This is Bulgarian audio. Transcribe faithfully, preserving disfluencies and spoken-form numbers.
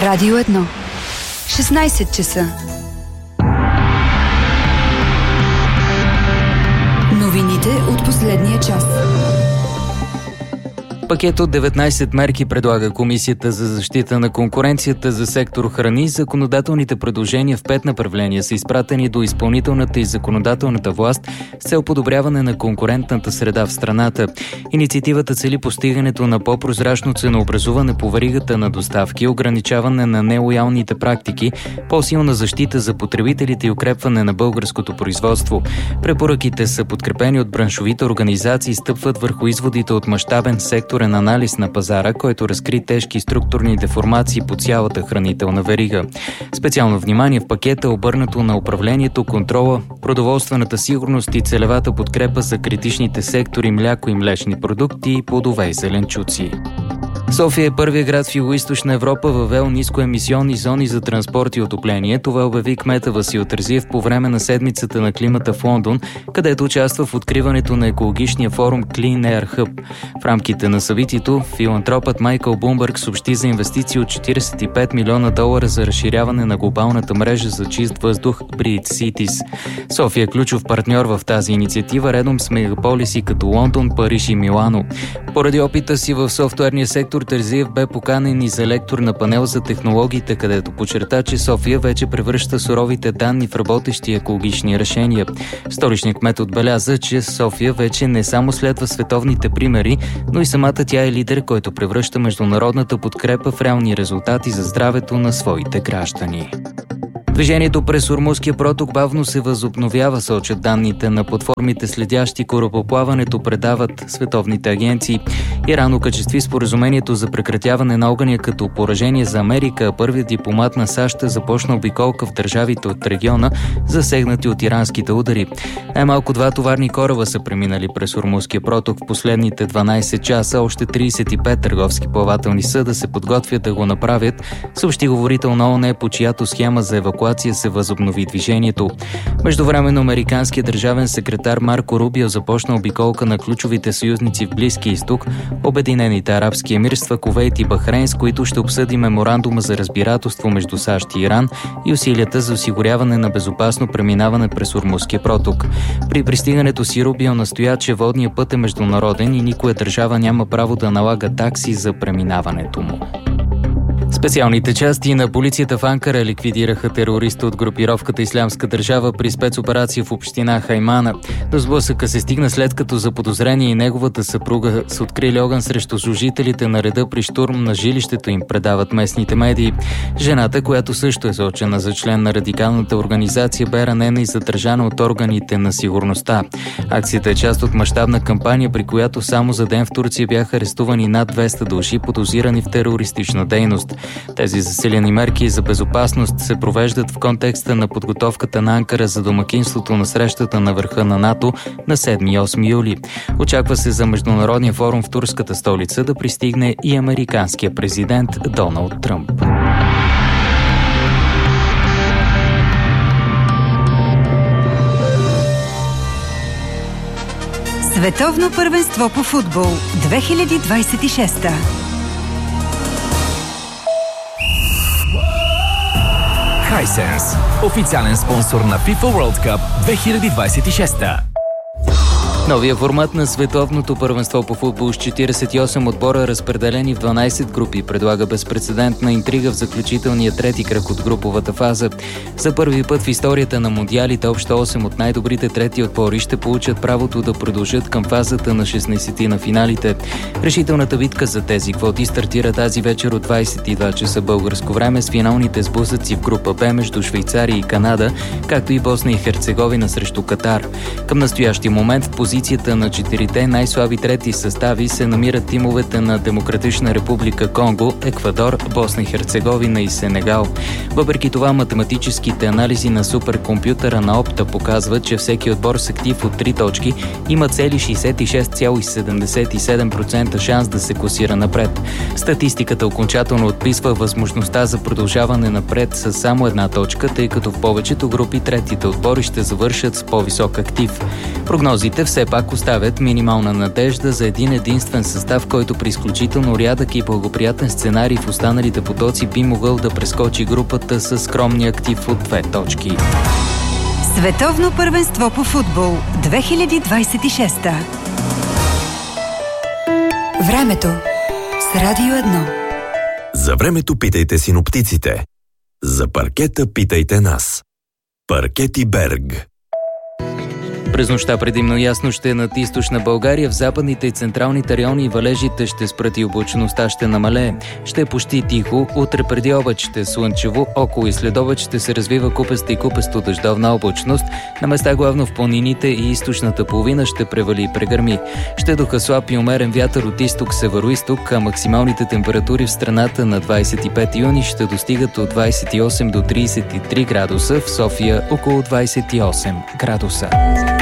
Радио едно. шестнайсет часа. Новините от последния час. Пакет от деветнайсет мерки предлага Комисията за защита на конкуренцията за сектор храни. Законодателните предложения в пет направления са изпратени до изпълнителната и законодателната власт с цел подобряване на конкурентната среда в страната. Инициативата цели постигането на по-прозрачно ценообразуване по веригата на доставки, ограничаване на нелоялните практики, по-силна защита за потребителите и укрепване на българското производство. Препоръките са подкрепени от браншовите организации и стъпват върху изводите от мащабен сектор анализ на пазара, който разкри тежки структурни деформации по цялата хранителна верига. Специално внимание в пакета е обърнато на управлението, контрола, продоволствената сигурност и целевата подкрепа за критичните сектори мляко и млечни продукти, плодове и зеленчуци. София е първият град в Югоизточна Европа, въвел нискоемисионни зони за транспорт и отопление. Това обяви кмета Васил Терзиев по време на седмицата на климата в Лондон, където участва в откриването на екологичния форум Clean Air Hub. В рамките на събитието филантропът Майкъл Блумбърг съобщи за инвестиции от четирийсет и пет милиона долара за разширяване на глобалната мрежа за чист въздух Breathe Cities. София е ключов партньор в тази инициатива, редом с мегаполиси като Лондон, Париж и Милано. Поради опита си в софтуерния сектор, Терзиев бе поканен и за лектор на панел за технологиите, където подчерта, че София вече превръща суровите данни в работещи екологични решения. Столичният кмет отбеляза, че София вече не само следва световните примери, но и самата тя е лидер, който превръща международната подкрепа в реални резултати за здравето на своите граждани. Движението през Ормузския проток бавно се възобновява, сочат данните на платформите, следящи корабоплаването, предават световните агенции. Иран окачестви споразумението за прекратяване на огъня като поражение за Америка, а първият дипломат на САЩ започна обиколка в държавите от региона, засегнати от иранските удари. Най-малко два товарни кораба са преминали през Ормузския проток в последните дванайсет часа, още трийсет и пет търговски плавателни съда се подготвят да го направят, съобщи говорител на ООН, по чиято схема за евакуация се възобнови движението. Междувременно американският държавен секретар Марко Рубио започна обиколка на ключовите съюзници в Близкия изток, Обединените арабски емирства, Кувейт и Бахрейн, с които ще обсъди меморандума за разбирателство между САЩ и Иран и усилията за осигуряване на безопасно преминаване през Ормузския проток. При пристигането си Рубио настоя, че водният път е международен и никоя държава няма право да налага такси за преминаването му. Специалните части на полицията в Анкара ликвидираха терориста от групировката Ислямска държава при спецоперация в община Хаймана. До сблъсъка се стигна след като заподозрение и неговата съпруга са открили огън срещу служителите на реда при штурм на жилището им, предават местните медии. Жената, която също е сочена за член на радикалната организация, бе ранена и задържана от органите на сигурността. Акцията е част от мащабна кампания, при която само за ден в Турция бяха арестувани над двеста души, подозирани в терористична дейност. Тези засилени мерки за безопасност се провеждат в контекста на подготовката на Анкара за домакинството на срещата на върха на НАТО на седми и осми юли. Очаква се за международния форум в турската столица да пристигне и американския президент Доналд Тръмп. Световно първенство по футбол две хиляди двадесет и шеста. Hisense, официален спонсор на FIFA World Cup две хиляди двадесет и шеста. Новия формат на световното първенство по футбол с четирийсет и осем отбора, разпределени в дванайсет групи, предлага безпрецедентна интрига в заключителния трети кръг от груповата фаза. За първи път в историята на мундиалите общо осем от най-добрите трети отбори ще получат правото да продължат към фазата на шестнайсет на финалите. Решителната битка за тези квоти стартира тази вечер от двадесет и два часа българско време с финалните сблъсъци в група Б между Швейцария и Канада, както и Босна и Херцеговина срещу Катар. Към настоящия момент в позицията на четирите най-слаби трети състави се намират тимовете на Демократична република Конго, Еквадор, Босна и Херцеговина и Сенегал. Въпреки това, математическите анализи на суперкомпютъра на Опта показват, че всеки отбор с актив от три точки има цели шейсет и шест цяло седемдесет и седем процента шанс да се класира напред. Статистиката окончателно отписва възможността за продължаване напред с само една точка, тъй като в повечето групи третите отбори ще завършат с по-висок актив. Прогнозите все пак оставят минимална надежда за един единствен състав, който при изключително рядък и благоприятен сценарий в останалите потоци би могъл да прескочи групата със скромния актив от две точки. Световно първенство по футбол две хиляди двадесет и шеста. Времето с Радио едно. За времето питайте синоптиците. За паркета питайте нас. Паркети Берг. През нощта предимно ясно ще е над източна България, в западните и централните райони валежите ще спрат и облачността ще намалее. Ще е почти тихо, утре преди обед ще е слънчево, около и след обед ще се развива купеста и купесто дъждовна облачност. На места главно в планините и източната половина ще превали и прегърми. Ще духа слаб и умерен вятър от изток-североизток, а максималните температури в страната на двадесет и пети юни ще достигат от двадесет и осем до тридесет и три градуса, в София около двадесет и осем градуса.